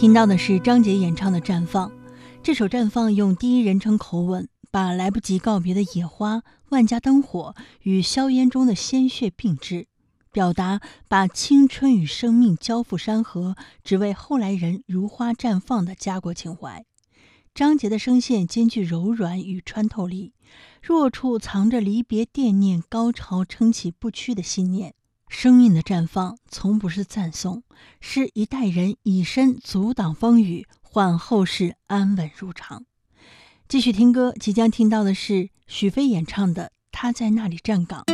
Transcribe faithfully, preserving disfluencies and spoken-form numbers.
听到的是张杰演唱的《绽放》。这首《绽放》用第一人称口吻，把来不及告别的野花、万家灯火与硝烟中的鲜血并置，表达把青春与生命交付山河，只为后来人如花绽放的家国情怀。张杰的声线兼具柔软与穿透力，弱处藏着离别惦念，高潮撑起不屈的信念。生命的绽放从不是赞颂，是一代人以身阻挡风雨，换后世安稳入场。继续听歌，即将听到的是许飞演唱的《他在那里站岗》。